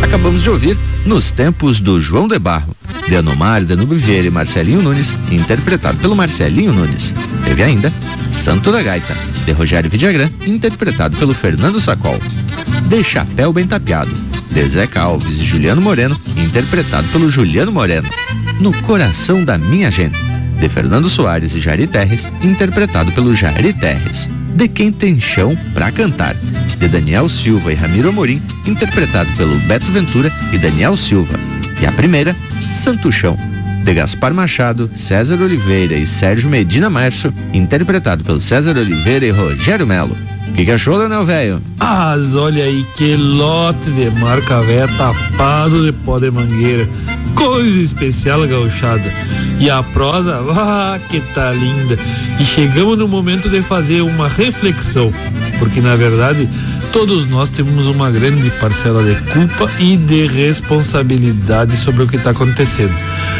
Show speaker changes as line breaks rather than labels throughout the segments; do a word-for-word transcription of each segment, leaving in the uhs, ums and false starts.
acabamos de ouvir Nos Tempos do João de Barro, de Anomar, Danúbio Vieira e Marcelinho Nunes, interpretado pelo Marcelinho Nunes. Teve ainda Santo da Gaita, de Rogério Vidagrã, interpretado pelo Fernando Sacol. De Chapéu Bem Tapeado, de Zeca Alves e Juliano Moreno, interpretado pelo Juliano Moreno. No Coração da Minha Gente, de Fernando Soares e Jari Terres, interpretado pelo Jari Terres. De Quem Tem Chão Pra Cantar, de Daniel Silva e Ramiro Amorim, interpretado pelo Beto Ventura e Daniel Silva. E a primeira, Santo Chão, de Gaspar Machado, César Oliveira e Sérgio Medina Março, interpretado pelo César Oliveira e Rogério Melo. O que, que achou, Leonel Velho?
Ah, olha aí, que lote de marca véia tapado de pó de mangueira. Coisa especial, gauchada. E a prosa, ah, que tá linda. E chegamos no momento de fazer uma reflexão, porque na verdade todos nós temos uma grande parcela de culpa e de responsabilidade sobre o que está acontecendo.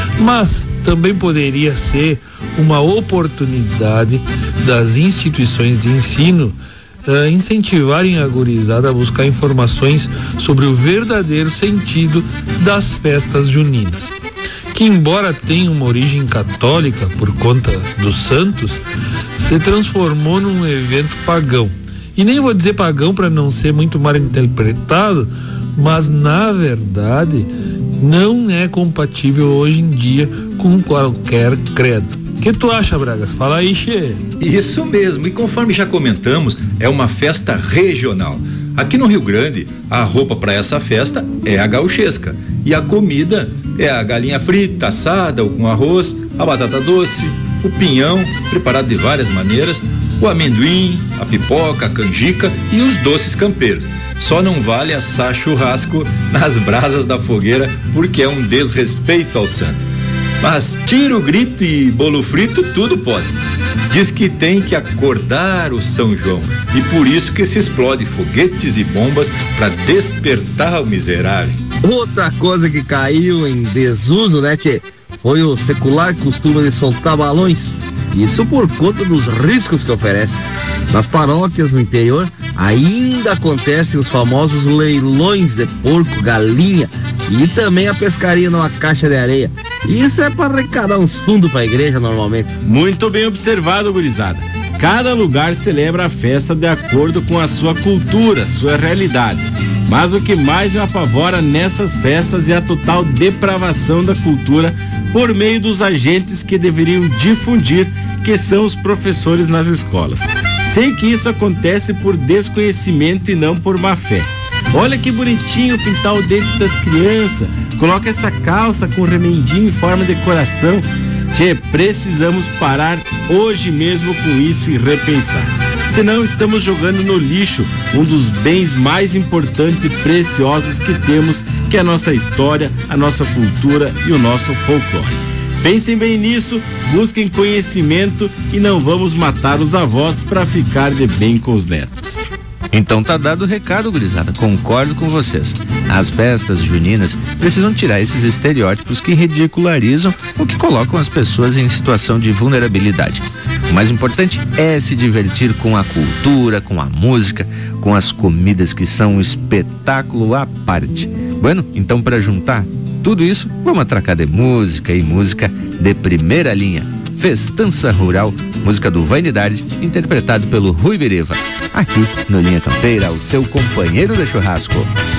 Mas também poderia ser uma oportunidade das instituições de ensino uh, incentivarem a gurizada a buscar informações sobre o verdadeiro sentido das festas juninas, que embora tenha uma origem católica por conta dos santos, se transformou num evento pagão. E nem vou dizer pagão para não ser muito mal interpretado, mas na verdade não é compatível hoje em dia com qualquer credo. O que tu acha, Bragas? Fala aí, Che.
Isso mesmo, e conforme já comentamos, é uma festa regional. Aqui no Rio Grande, a roupa para essa festa é a gauchesca e a comida é a galinha frita, assada ou com arroz, a batata doce, o pinhão, preparado de várias maneiras, o amendoim, a pipoca, a canjica e os doces campeiros. Só não vale assar churrasco nas brasas da fogueira, porque é um desrespeito ao santo. Mas tiro, grito e bolo frito, tudo pode. Diz que tem que acordar o São João, e por isso que se explode foguetes e bombas para despertar o miserável.
Outra coisa que caiu em desuso, né, tchê, foi o secular costume de soltar balões. Isso por conta dos riscos que oferece. Nas paróquias no interior ainda acontecem os famosos leilões de porco, galinha e também a pescaria numa caixa de areia. Isso é para arrecadar uns fundos para a igreja normalmente.
Muito bem observado, gurizada. Cada lugar celebra a festa de acordo com a sua cultura, sua realidade. Mas o que mais me apavora nessas festas é a total depravação da cultura por meio dos agentes que deveriam difundir, que são os professores nas escolas. Sei que isso acontece por desconhecimento e não por má fé. Olha que bonitinho pintar o dente das crianças, coloca essa calça com remendinho em forma de coração. Tchê, precisamos parar hoje mesmo com isso e repensar. Senão estamos jogando no lixo um dos bens mais importantes e preciosos que temos, que é a nossa história, a nossa cultura e o nosso folclore. Pensem bem nisso, busquem conhecimento e não vamos matar os avós para ficar de bem com os netos.
Então tá dado o recado, gurizada, concordo com vocês. As festas juninas precisam tirar esses estereótipos que ridicularizam ou que colocam as pessoas em situação de vulnerabilidade. O mais importante é se divertir com a cultura, com a música, com as comidas que são um espetáculo à parte. Bueno, então para juntar tudo isso, vamos atracar de música e música de primeira linha. Festança Rural, música do Vainidade, interpretado pelo Rui Beriva. Aqui no Linha Campeira, o teu companheiro de churrasco.